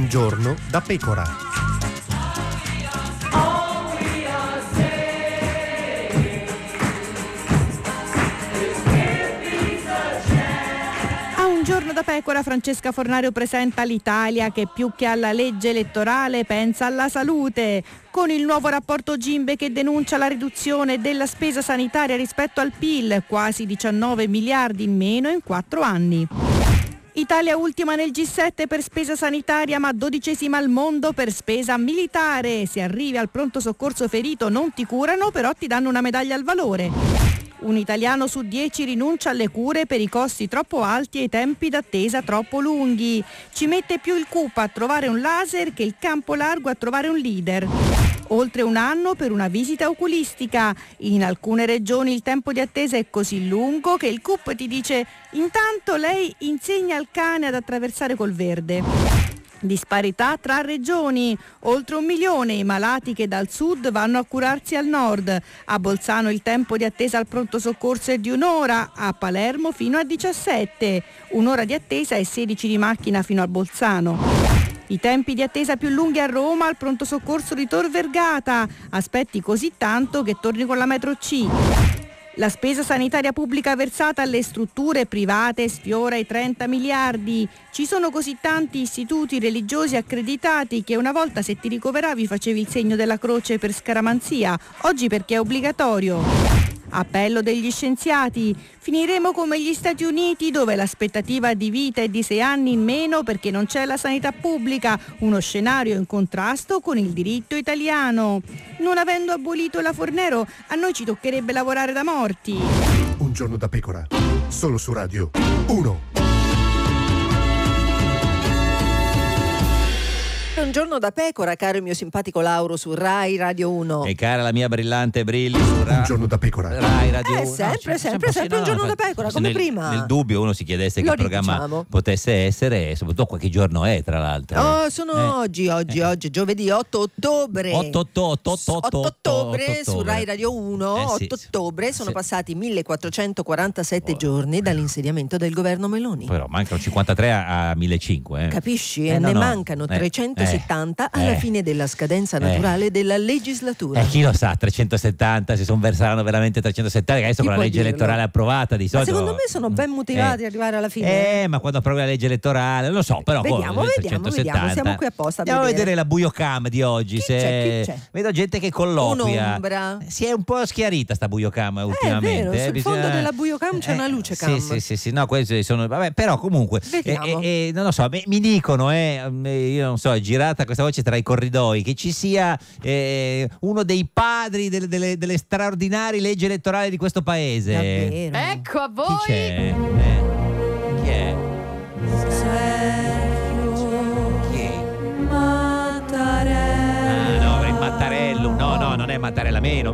Un giorno da pecora. Un giorno da pecora, Francesca Fornario presenta l'Italia che più che alla legge elettorale pensa alla salute. Con il nuovo rapporto Gimbe che denuncia la riduzione della spesa sanitaria rispetto al PIL, quasi 19 miliardi in meno in 4 anni. Italia ultima nel G7 per spesa sanitaria ma 12esima al mondo per spesa militare. Se arrivi al pronto soccorso ferito non ti curano, però ti danno una medaglia al valore. Un italiano su 10 rinuncia alle cure per i costi troppo alti e i tempi d'attesa troppo lunghi. Ci mette più il CUP a trovare un laser che il campo largo a trovare un leader. Oltre un anno per una visita oculistica. In alcune regioni il tempo di attesa è così lungo che il CUP ti dice: intanto lei insegna al cane ad attraversare col verde. Disparità tra regioni, oltre 1 milione i malati che dal sud vanno a curarsi al nord. A Bolzano il tempo di attesa al pronto soccorso è di 1 ora, a Palermo fino a 17, 1 ora di attesa e 16 di macchina fino a Bolzano. I tempi di attesa più lunghi a Roma al pronto soccorso di Tor Vergata, aspetti così tanto che torni con la metro C. La spesa sanitaria pubblica versata alle strutture private sfiora i 30 miliardi. Ci sono così tanti istituti religiosi accreditati che una volta se ti ricoveravi facevi il segno della croce per scaramanzia, oggi perché è obbligatorio. Appello degli scienziati. Finiremo come gli Stati Uniti, dove l'aspettativa di vita è di 6 anni in meno perché non c'è la sanità pubblica, uno scenario in contrasto con il diritto italiano. Non avendo abolito la Fornero, a noi ci toccherebbe lavorare da morti. Un giorno da pecora, solo su Radio 1. Un giorno da pecora, caro il mio simpatico Lauro su Rai Radio 1. E cara la mia brillante Brilli su Un giorno da pecora. Rai Radio 1. Sempre un giorno da pecora, come prima. Nel dubbio uno si chiedesse che programma diciamo potesse essere, e soprattutto qualche giorno è, tra l'altro. Sono oggi, giovedì 8 ottobre. 8 ottobre su Rai Radio 1, 8 ottobre, sono passati 1447 giorni dall'insediamento del governo Meloni. Però mancano 53 a 1500. Capisci? Ne mancano 370 alla fine della scadenza naturale della legislatura. Chi lo sa, 370, se saranno veramente 370, che adesso con la legge elettorale approvata di solito. Ma secondo me sono ben motivati ad arrivare alla fine. Ma quando approvi la legge elettorale, non lo so, però vediamo, siamo qui apposta. Andiamo a vedere la Buiocam di oggi. Chi c'è? Vedo gente che colloquia. Un'ombra. Si è un po' schiarita sta Buiocam ultimamente. È vero, sul fondo della Buiocam c'è una luce cam. Sì, no, questi sono. Vabbè, però comunque non lo so, mi dicono, io non so, è girata questa voce tra i corridoi che ci sia uno dei padri delle straordinarie leggi elettorali di questo paese. Davvero? Ecco a voi. Chi c'è? Chi è? Mattarella. No, è Mattarello. No, non è Mattarella. Meno.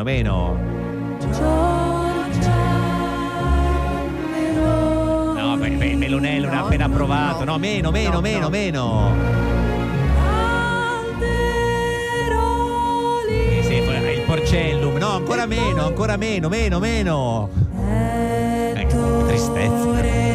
No, Melonello l'ha appena approvato. No, meno. Il Porcellum. No, ancora meno. Ecco, tristezza.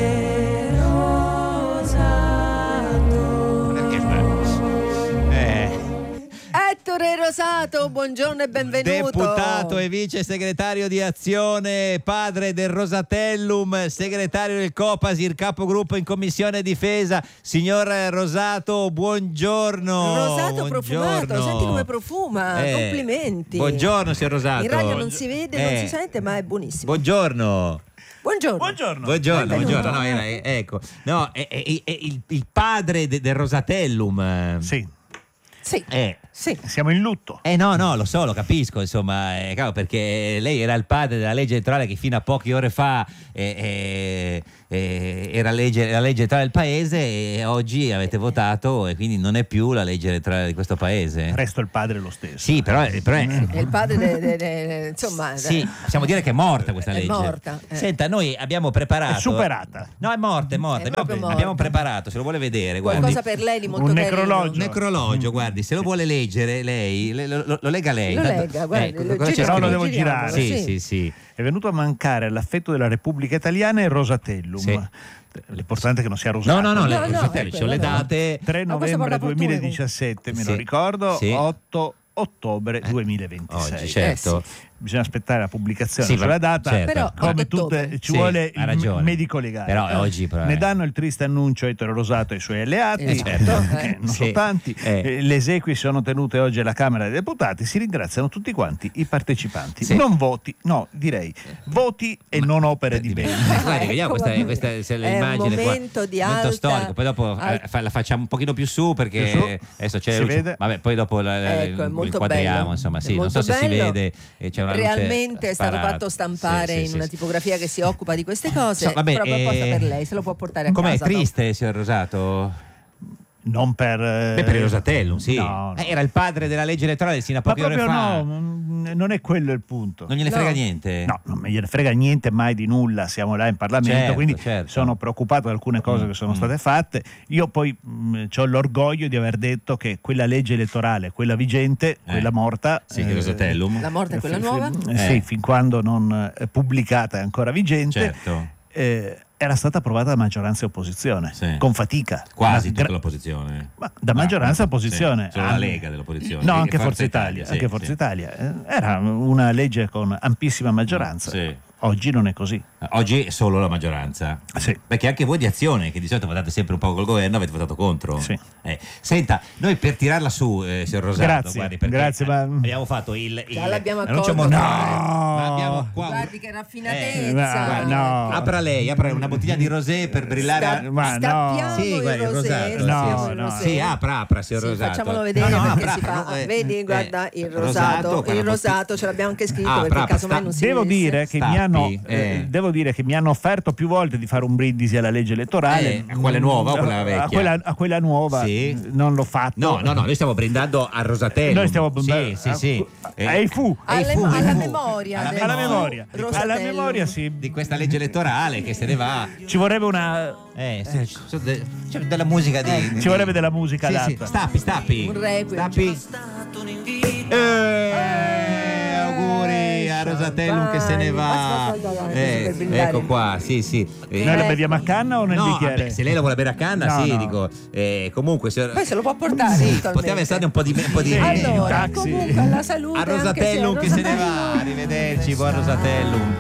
Ettore Rosato, buongiorno e benvenuto. Deputato e vice segretario di Azione, padre del Rosatellum, segretario del Copasir, capogruppo in Commissione Difesa. Signor Rosato, buongiorno. Rosato profumato, senti come profuma, complimenti. Buongiorno, signor Rosato. In radio non si vede, non si sente, ma è buonissimo. Buongiorno. Buongiorno. No, ecco. No, è il padre del Rosatellum. Sì. Sì. Siamo in lutto. No, lo so, lo capisco, insomma, perché lei era il padre della legge elettorale che fino a poche ore fa era la legge elettorale del paese, e oggi avete votato e quindi non è più la legge elettorale di questo paese. Resto il padre lo stesso. Sì, però è il padre insomma. Sì, possiamo dire che è morta questa legge. È morta. Senta, noi abbiamo preparato. È superata. No, è morta. Abbiamo preparato, se lo vuole vedere, guardi. Qualcosa per lei di molto un carino. necrologio. Guardi, se lo vuole leggere lei, lo legga lei. Lo legga, guardi, lo devo girare. Sì. È venuto a mancare all'affetto della Repubblica Italiana il Rosatellum, Sì. L'importante è che non sia Rosato. No, no, Rosatello, ci sono le date. 3 novembre 2017, me lo ricordo, 8 ottobre 2026. Oggi, certo. Bisogna aspettare la pubblicazione Sì, sulla data, certo. Però, come tutte ci vuole il medico legale. Però oggi ne danno il triste annuncio a Ettore Rosato e ai suoi alleati, certo. non sono tanti. Le esequie sono tenute oggi alla Camera dei Deputati. Si ringraziano tutti quanti i partecipanti. Non voti, voti e non opere di bene. Guardi, vediamo questa è l'immagine. È un momento di alta, storico. Poi dopo la facciamo un pochino più su, perché adesso c'è si vede. Vabbè, poi dopo è molto inquadriamo, bello. insomma, sì, È non so se si bello. vede, c'è una realmente è stato fatto stampare in una tipografia che si occupa di queste cose, proprio apposta per lei, se lo può portare a casa. Com'è triste, signor Rosato? Non per il Rosatellum, sì. No. Era il padre della legge elettorale sino a Ma poche ore proprio fa. non è quello il punto. Non gliene frega niente? No, non me gliene frega niente mai di nulla, siamo là in Parlamento, quindi sono preoccupato di alcune cose che sono state fatte. Io poi ho l'orgoglio di aver detto che quella legge elettorale, quella vigente, quella morta, il Rosatellum. La morta è quella nuova? Sì, fin quando non pubblicata è ancora vigente. Certo. Era stata approvata da maggioranza e opposizione, con fatica. Quasi tutta l'opposizione. Ma da maggioranza e opposizione. Solo la Lega dell'opposizione. No, anche Forza Italia. Anche Forza Italia. Era una legge con ampissima maggioranza. Oggi non è così. Oggi è solo la maggioranza. Sì. Perché anche voi di Azione, che di solito votate sempre un po' col governo, avete votato contro. Sì. Senta, noi per tirarla su, signor Rosato, grazie, ma abbiamo fatto il già l'abbiamo accolto. No! Ma abbiamo qua Guardi che raffinatezza. no. Apra una bottiglia di rosé per brillare. Stappiamo sì, guardi, il rosé. Rosato. Sì, apra, signor Rosato. Facciamolo vedere perché si fa. Vedi, guarda il rosato. Il rosato ce l'abbiamo anche scritto perché casomai non si devo dire che mi hanno offerto più volte di fare un brindisi alla legge elettorale. A quella nuova o quella vecchia? A quella nuova. Sì. Non l'ho fatto. No, noi stiamo brindando a Rosatello. Noi stiamo sì. Alla memoria. Alla memoria, sì. Di questa legge elettorale che se ne va. Ci vorrebbe una c'è della musica di. Ci vorrebbe della musica adatta. Stappi. Un requiem. Auguri a Rosatellum che se ne va. Ecco qua, sì. Noi lo beviamo a canna o nel bicchiere? Se lei lo vuole bere a canna, dico. Comunque poi se lo può portare. Poteva essere un po' di allora, comunque alla salute a Rosatellum che se ne va. Arrivederci, buon Rosatellum.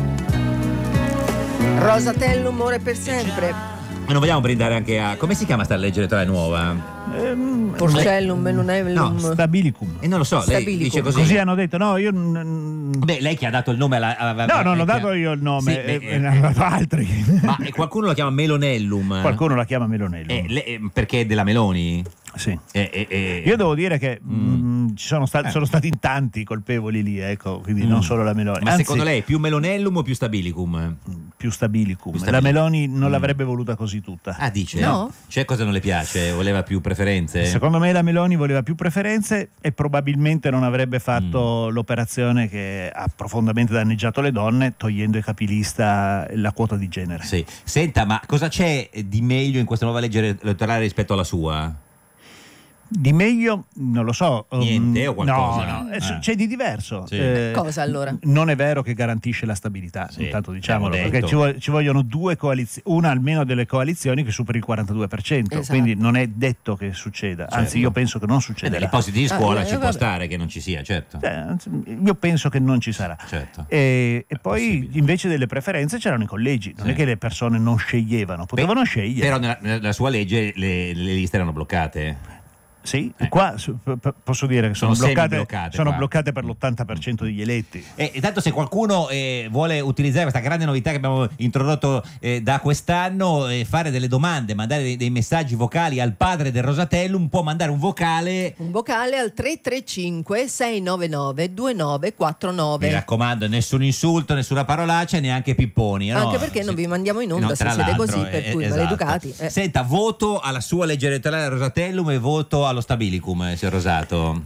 Rosatellum ora e per sempre. Ma non vogliamo brindare anche a. Come si chiama sta legge elettorale nuova? Porcellum, Melunellum. Stabilicum. Non lo so, lei dice così. Così hanno detto, no, io. Lei che ha dato il nome alla. No, non ho dato io il nome, ne hanno dato altri. Ma qualcuno lo chiama Melonellum. Qualcuno la chiama Melonellum. Perché è della Meloni? Sì. Io devo dire che sono stati in tanti colpevoli lì, ecco, quindi non solo la Meloni. Ma secondo lei più Melonellum o più Stabilicum? Più Stabilicum. La Meloni non l'avrebbe voluta così tutta. Ah, dice? No. Cioè, cosa non le piace? Voleva più preferenze? Secondo me la Meloni voleva più preferenze e probabilmente non avrebbe fatto l'operazione che ha profondamente danneggiato le donne, togliendo ai capilista la quota di genere. Sì. Senta, ma cosa c'è di meglio in questa nuova legge elettorale rispetto alla sua? Di meglio non lo so. Niente o qualcosa? No. C'è di diverso. Sì. Cosa allora? Non è vero che garantisce la stabilità, intanto diciamolo, perché ci vogliono due coalizioni, una almeno delle coalizioni che superi il 42%, quindi non è detto che succeda, anzi io penso che non succederà. Nei posti di scuola ci può stare che non ci sia, certo. Io penso che non ci sarà. Certo. E poi invece delle preferenze c'erano i collegi, non è che le persone non sceglievano, potevano scegliere. Però nella sua legge le liste erano bloccate. Sì, qua posso dire che sono bloccate per l'80% l'80% degli eletti. E tanto se qualcuno vuole utilizzare questa grande novità che abbiamo introdotto da quest'anno, fare delle domande, mandare dei messaggi vocali al padre del Rosatellum, può mandare un vocale al 335 699 2949. Mi raccomando, nessun insulto, nessuna parolaccia, neanche pipponi, no? Anche perché non vi mandiamo in onda se siete così, per cui maleducati. Senta, voto alla sua legge elettorale al Rosatellum e voto allo Stabilicum, signor Rosato?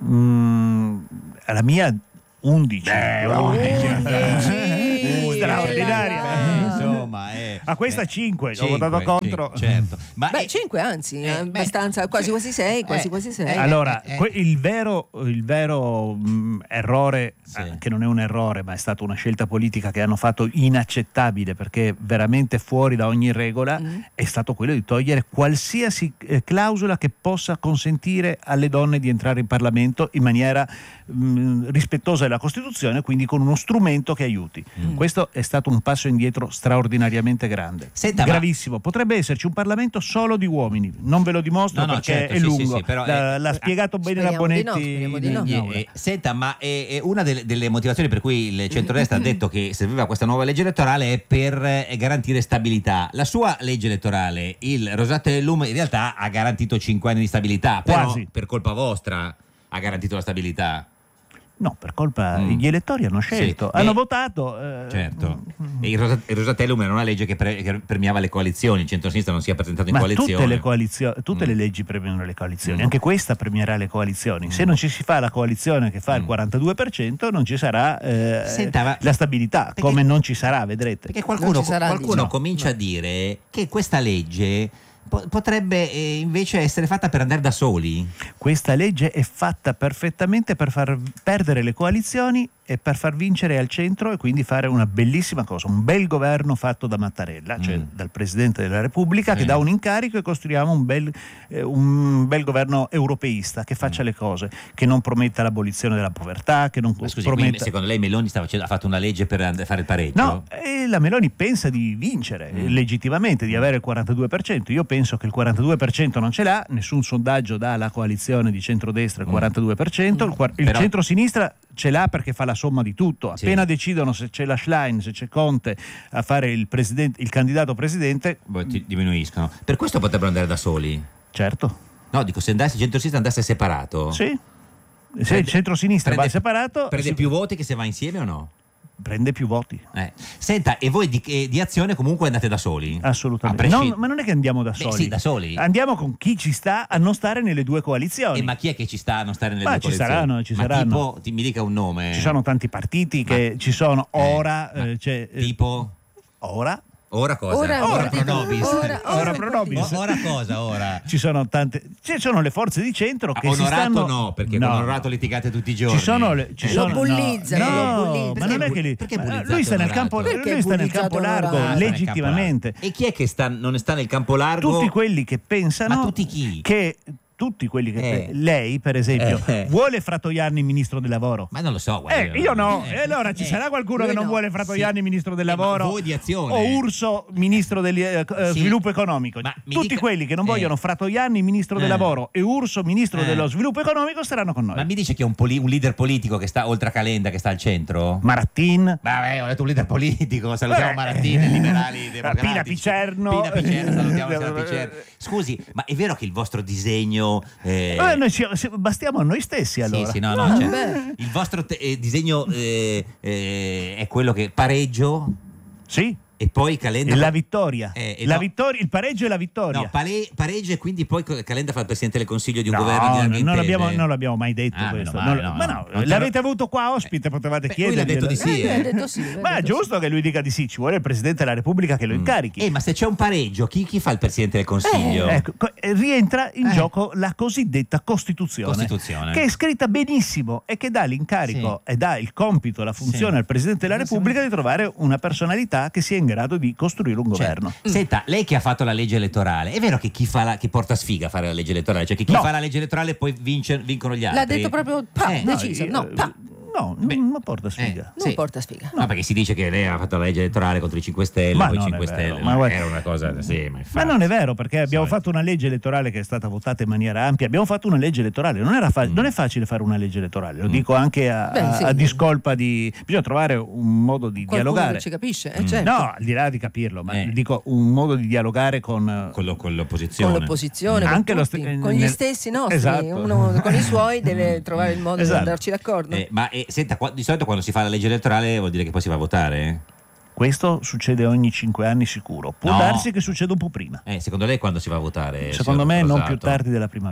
La mia 11. Straordinaria. Insomma, A questa 5, ho votato contro. Certo. Ma 5 anzi, abbastanza, quasi 6, quasi 6. Allora, il vero errore, che non è un errore, ma è stata una scelta politica che hanno fatto inaccettabile, perché veramente fuori da ogni regola, è stato quello di togliere qualsiasi clausola che possa consentire alle donne di entrare in Parlamento in maniera rispettosa della Costituzione, quindi con uno strumento che aiuti. Questo è stato un passo indietro straordinariamente grande. Gravissimo. Potrebbe esserci un Parlamento solo di uomini, non ve lo dimostro perché è lungo. Però, l'ha spiegato bene la Bonetti. Senta, ma una delle motivazioni per cui il centrodestra ha detto che serviva questa nuova legge elettorale è per garantire stabilità. La sua legge elettorale, il Rosatellum, in realtà ha garantito 5 anni di stabilità, però per colpa vostra ha garantito la stabilità. No, per colpa gli elettori hanno scelto, hanno votato. Certo. E il Rosatellum era una legge che premiava le coalizioni, il centro-sinistra non si è presentato in coalizione. Tutte le leggi premiano le coalizioni, anche questa premierà le coalizioni. Se non ci si fa la coalizione che fa il 42%, non ci sarà la stabilità, come non ci sarà, vedrete. Perché qualcuno comincia a dire che questa legge potrebbe invece essere fatta per andare da soli. Questa legge è fatta perfettamente per far perdere le coalizioni e per far vincere al centro, e quindi fare una bellissima cosa, un bel governo fatto da Mattarella, cioè dal Presidente della Repubblica, che dà un incarico, e costruiamo un bel governo europeista che faccia le cose, che non prometta l'abolizione della povertà, che non prometta... Secondo lei Meloni ha fatto una legge per fare il pareggio? No, la Meloni pensa di vincere legittimamente, di avere il 42%. Io penso che il 42% non ce l'ha, nessun sondaggio dà alla coalizione di centrodestra il 42%, il centrosinistra ce l'ha perché fa la somma di tutto. Appena decidono se c'è la Schlein, se c'è Conte a fare il candidato presidente, ti diminuiscono. Per questo potrebbero andare da soli? Certo. No, dico, se il centro-sinistra andasse separato. Sì. Se il centro-sinistra va separato, prende più voti che se va insieme o no? Prende più voti. Senta, e voi di Azione comunque andate da soli? Assolutamente. Ma non è che andiamo da soli. Sì, da soli. Andiamo con chi ci sta a non stare nelle due coalizioni. Ma chi è che ci sta a non stare nelle due coalizioni? Ci saranno. Tipo, mi dica un nome. Ci sono tanti partiti che ci sono ora. Tipo? Ora cosa? Ora pro nobis. Ora pro nobis. Ora cosa? Ora? Ci sono tante. Ci sono le forze di centro che onorato si stanno. No, perché con Onorato litigate tutti i giorni. Lo bullizzano. Ma non è che lui sta nel campo largo legittimamente. E chi è che non sta nel campo largo? Tutti quelli che pensano. Ma tutti chi? Tutti quelli che lei, per esempio, vuole Fratoianni ministro del lavoro. Ma non lo so, io no. E allora ci sarà qualcuno che non vuole Fratoianni ministro del lavoro? Voi di Azione. O Urso ministro del sviluppo economico. Tutti quelli che non vogliono Fratoianni ministro del lavoro e Urso ministro dello sviluppo economico staranno con noi. Ma mi dice che è un leader politico che sta oltre a Calenda, che sta al centro? Marattin. Vabbè, ho detto un leader politico, salutiamo Marattin, liberali democratici. Pina Picerno, salutiamo Picerno. Scusi, ma è vero che il vostro disegno noi bastiamo a noi stessi, allora. Sì, cioè, il vostro disegno è quello che pareggio? Sì. E poi Calenda la vittoria, il pareggio e la vittoria. No, pareggio, e quindi poi Calenda fa il presidente del Consiglio di un governo di non l'abbiamo mai detto questo. L'avete avuto qua ospite, potevate chiedere. Lui l'ha detto di sì. Ma è giusto che lui dica di sì, ci vuole il Presidente della Repubblica che lo incarichi. Ma se c'è un pareggio, chi fa il Presidente del Consiglio? Rientra in gioco la cosiddetta Costituzione, che è scritta benissimo e che dà l'incarico e dà il compito, la funzione al Presidente della Repubblica di trovare una personalità che sia in grado di costruire un governo. Senta, lei che ha fatto la legge elettorale, è vero che chi porta sfiga a fare la legge elettorale, cioè che chi fa la legge elettorale poi vincono gli altri? L'ha detto proprio deciso. Non porta sfiga. Non porta sfiga. No, perché si dice che lei ha fatto la legge elettorale contro i 5 Stelle, poi i 5 Stelle. Era una cosa, ma non è vero, perché abbiamo fatto una legge elettorale che è stata votata in maniera ampia. Abbiamo fatto una legge elettorale, non è facile fare una legge elettorale, lo dico anche a discolpa di. Bisogna trovare un modo di dialogare. Che ci capisce, certo. No, al di là di capirlo, ma dico un modo di dialogare con l'opposizione. Con l'opposizione, anche con gli stessi nostri. Esatto. Uno con i suoi deve trovare il modo di andarci d'accordo. Senta, di solito quando si fa la legge elettorale vuol dire che poi si va a votare? Questo succede ogni 5 anni sicuro. Può darsi che succeda un po' prima. Secondo lei quando si va a votare? Secondo me non più tardi della primavera.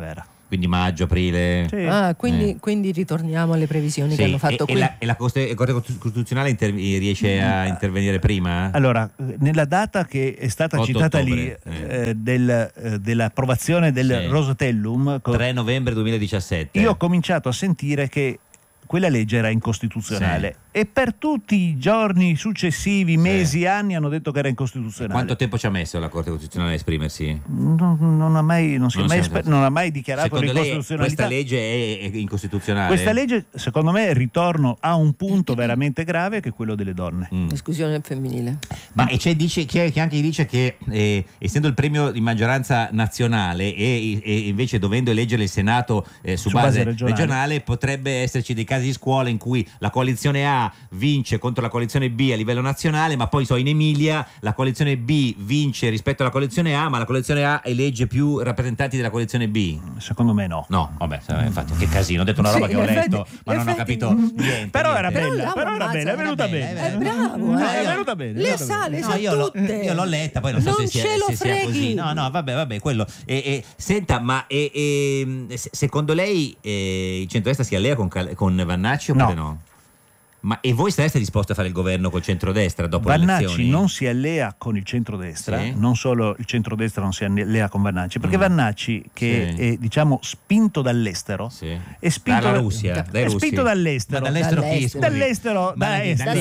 Quindi maggio, aprile. Sì. Quindi ritorniamo alle previsioni che hanno fatto qui. E la Corte Costituzionale riesce a intervenire prima? Allora, nella data che è stata citata ottobre, lì dell'approvazione del Rosatellum, 3 novembre 2017, io ho cominciato a sentire che quella legge era incostituzionale e per tutti i giorni successivi, mesi, anni hanno detto che era incostituzionale. Quanto tempo ci ha messo la Corte Costituzionale a esprimersi? Non ha mai dichiarato l'incostituzionalità. Questa legge è incostituzionale? Questa legge, secondo me, ritorno a un punto veramente grave, che è quello delle donne. Esclusione femminile. Ma c'è anche chi dice che essendo il premio di maggioranza nazionale e invece dovendo eleggere il Senato su base regionale, potrebbe esserci dei casi di scuola in cui la coalizione A vince contro la coalizione B a livello nazionale, ma poi in Emilia la coalizione B vince rispetto alla coalizione A, ma la coalizione A elegge più rappresentanti della coalizione B. Secondo me no. No, vabbè, infatti che casino, ho detto una roba che ho letto, ma non ho capito niente. Però era bella, è venuta bene. È bravo, è venuta bene. Le sa tutte. Io l'ho letta, poi non so se sia così. No, vabbè, quello. Senta, ma secondo lei il centrodestra si allea con Vannacci oppure no? Ma e voi sareste disposti a fare il governo col centrodestra dopo le elezioni? Vannacci non si allea con il centrodestra, non solo il centrodestra non si allea con Vannacci, perché Vannacci, che è spinto dall'estero, è spinto dalla Russia, è spinto dall'estero. Ma dall'estero chi? Dall'estero, da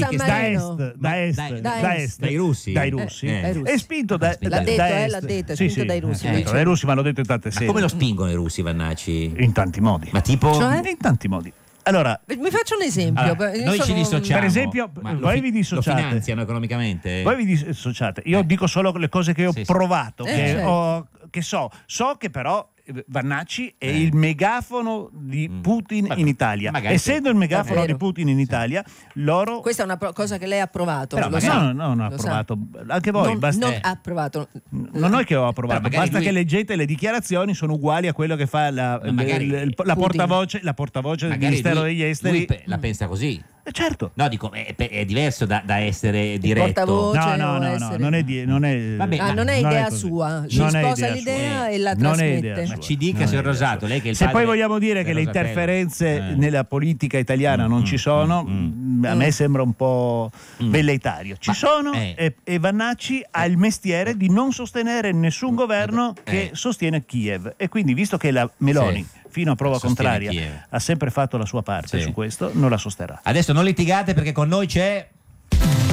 est, dai russi. È spinto da est. L'ha detto, è spinto dai russi. Dai russi, ma l'ho detto in tante sedi. Ma come lo spingono i russi Vannacci? In tanti modi. Ma tipo? In tanti modi. Allora, mi faccio un esempio. Noi ci dissociamo. Per esempio, voi vi dissociate. Lo finanziano economicamente? Voi vi dissociate. Io dico solo le cose che ho provato, che so che però Vannacci è il megafono di Putin in Italia. Essendo il megafono di Putin in Italia, loro... Questa è una cosa che lei ha approvato. No, non ha approvato. Anche voi. Non ha approvato. Non è che ho approvato, basta che leggete le dichiarazioni, sono uguali a quello che fa la portavoce del Ministero degli Esteri. Lui la pensa così. Certo. No, dico, è diverso da essere diretto. No, non è idea sua. Ci sposa l'idea e la trasmette. Ma ci dica, signor Rosato, lei che è il se poi vogliamo dire che le interferenze nella politica italiana non ci sono, a me sembra un po' velleitario. Ci sono e Vannacci ha il mestiere di non sostenere nessun governo che sostiene Kiev, e quindi, visto che la Meloni fino a prova contraria ha sempre fatto la sua parte su questo, non la sosterrà. Adesso non litigate, perché con noi c'è